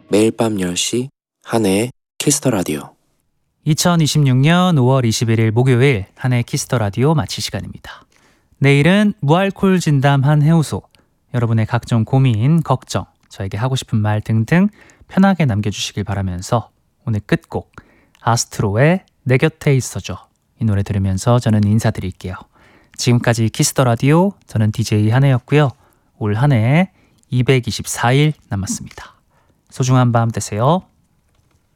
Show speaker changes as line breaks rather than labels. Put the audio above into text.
매일 밤 10시 한혜의 키스터 라디오.
2026년 5월 21일 목요일 한혜의 키스터 라디오 마칠 시간입니다. 내일은 무알콜 진담 한해우소. 여러분의 각종 고민, 걱정, 저에게 하고 싶은 말 등등 편하게 남겨주시길 바라면서 오늘 끝곡 아스트로의 내 곁에 있어줘. 이 노래 들으면서 저는 인사드릴게요. 지금까지 키스더 라디오, 저는 DJ 한혜였고요. 올 한 해 224일 남았습니다. 소중한 밤 되세요.